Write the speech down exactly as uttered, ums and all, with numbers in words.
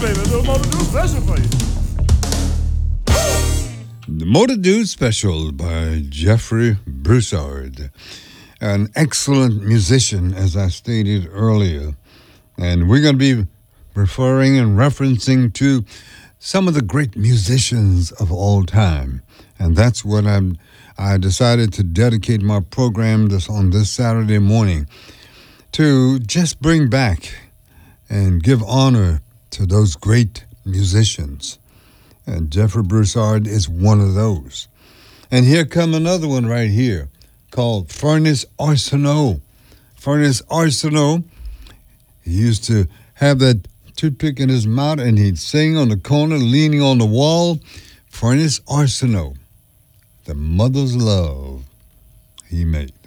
baby. A little Motor Dude special for you. The Motor Dude Special by Jeffrey Broussard, an excellent musician, as I stated earlier. And we're going to be referring and referencing to some of the great musicians of all time. And that's what I'm, I decided to dedicate my program this on this Saturday morning, to just bring back and give honor to those great musicians. And Jeffrey Broussard is one of those. And here come another one right here called Furnace Arsenault. Furnace Arsenault, he used to have that toothpick in his mouth and he'd sing on the corner leaning on the wall. Furnace Arsenault, the mother's love he made.